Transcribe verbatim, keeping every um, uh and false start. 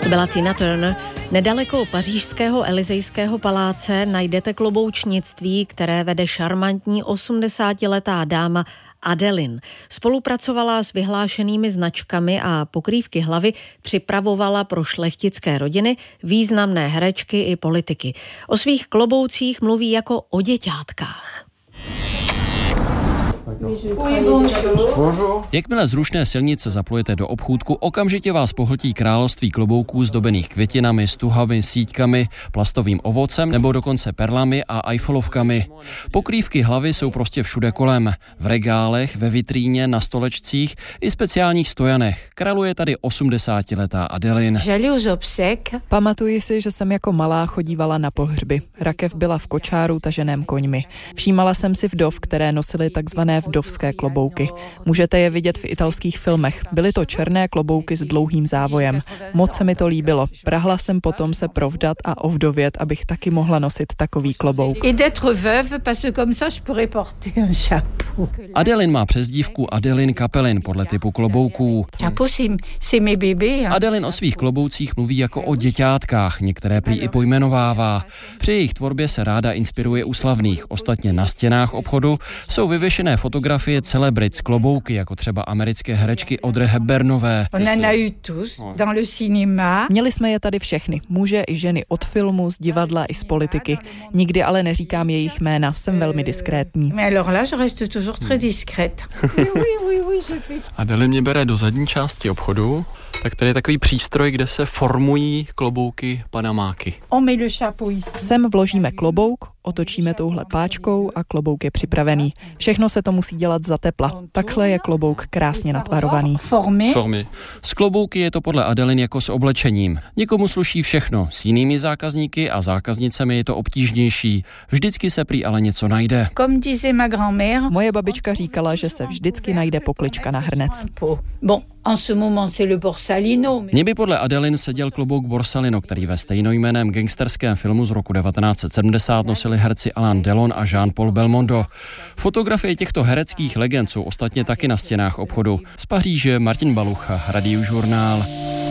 To byla Tina Turner. Nedaleko pařížského Elysejského paláce najdete kloboučnictví, které vede šarmantní osmdesátiletá dáma Adeline. Spolupracovala s vyhlášenými značkami a pokrývky hlavy připravovala pro šlechtické rodiny, významné herečky i politiky. O svých kloboucích mluví jako o děťátkách. Jakmile z rušné silnice zaplujete do obchůdku, okamžitě vás pohltí království klobouků zdobených květinami, stuhami, síťkami, plastovým ovocem nebo dokonce perlami a Eiffelovkami. Pokrývky hlavy jsou prostě všude kolem. V regálech, ve vitríně, na stolečcích i speciálních stojanech. Králuje tady osmdesátiletá Adeline. Pamatuji si, že jsem jako malá chodívala na pohřby. Rakev byla v kočáru taženém koňmi. Všímala jsem si vdov, které nosily takzvané vdovské klobouky. Můžete je vidět v italských filmech. Byly to černé klobouky s dlouhým závojem. Moc se mi to líbilo. Prahla jsem potom se provdat a ovdovět, abych taky mohla nosit takový klobouk. Adeline má přezdívku Adeline Kapelin podle typu klobouků. Adeline o svých kloboucích mluví jako o děťátkách, některé prý i pojmenovává. Při jejich tvorbě se ráda inspiruje u slavných. Ostatně na stěnách obchodu jsou vyvěšené fotografie celebrit z klobouky, jako třeba americké herečky Audrey Hepburnové. Měli jsme je tady všechny, muže i ženy od filmu, z divadla i z politiky. Nikdy ale neříkám jejich jména, jsem velmi diskrétní. Adeline mě bere do zadní části obchodu. Tak tady je takový přístroj, kde se formují klobouky panamáky. Sem vložíme klobouk, otočíme touhle páčkou a klobouk je připravený. Všechno se to musí dělat za tepla. Takhle je klobouk krásně natvarovaný. Formy. S klobouky je to podle Adeline jako s oblečením. Někomu sluší všechno, s jinými zákazníky a zákaznicemi je to obtížnější. Vždycky se prý ale něco najde. Moje babička říkala, že se vždycky najde poklička na hrnec. Mně by podle Adeline seděl klobouk Borsalino, který ve stejnojmenném gangsterském filmu z roku devatenáct set sedmdesát nosili herci Alain Delon a Jean-Paul Belmondo. Fotografie těchto hereckých legend jsou ostatně taky na stěnách obchodu. Z Paříže Martin Balucha, Radiožurnál.